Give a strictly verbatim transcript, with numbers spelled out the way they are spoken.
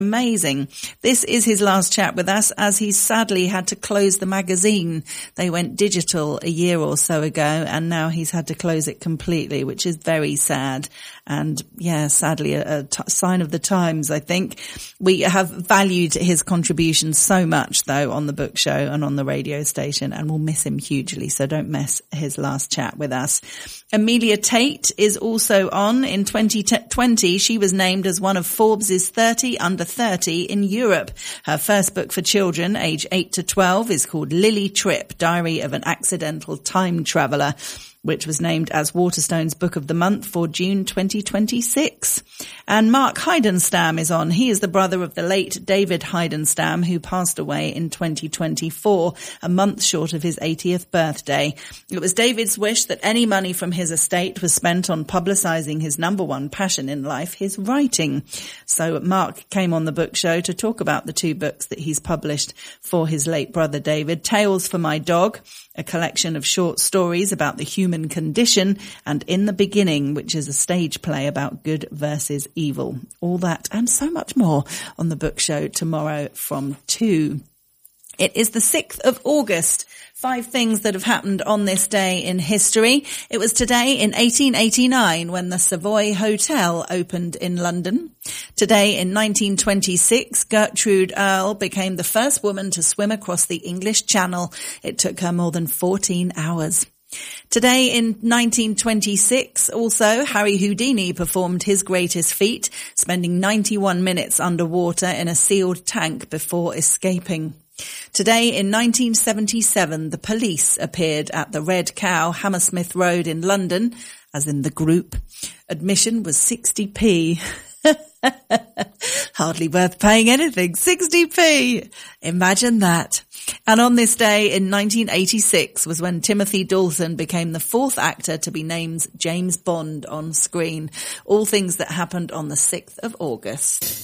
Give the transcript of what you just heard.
Amazing. This is his last chat with us, as he sadly had to close the magazine. They went digital a year or so ago, and now he's had to close it completely, which is very sad. And yeah, sadly a, a t- sign of the times, I think. We have valued his contributions so much, though, on the book show and on the radio station, and we'll miss him hugely. So don't miss his last chat with us. Amelia Tate is also on. In twenty twenty, she was named as one of Forbes' thirty under thirty in Europe. Her first book for children, age eight to twelve, is called Lily Tripp, Diary of an Accidental Time Traveller, which was named as Waterstone's Book of the Month for June twenty twenty-six. And Mark Heidenstam is on. He is the brother of the late David Heidenstam, who passed away in twenty twenty-four, a month short of his eightieth birthday. It was David's wish that any money from his estate was spent on publicising his number one passion in life, his writing. So Mark came on the book show to talk about the two books that he's published for his late brother David, Tales for My Dog, a collection of short stories about the human condition, and In the Beginning, which is a stage play about good versus evil. All that and so much more on the book show tomorrow from two. It is the sixth of August. Five things that have happened on this day in history. It was today in eighteen eighty-nine when the Savoy Hotel opened in London. Today in nineteen twenty-six, Gertrude Earle became the first woman to swim across the English Channel. It took her more than fourteen hours. Today in nineteen twenty-six, also, Harry Houdini performed his greatest feat, spending ninety-one minutes underwater in a sealed tank before escaping. Today in nineteen seventy-seven, the Police appeared at the Red Cow, Hammersmith Road in London, as in the group. Admission was sixty p. Hardly worth paying anything. sixty p. Imagine that. And on this day in nineteen eighty-six was when Timothy Dalton became the fourth actor to be named James Bond on screen. All things that happened on the sixth of August.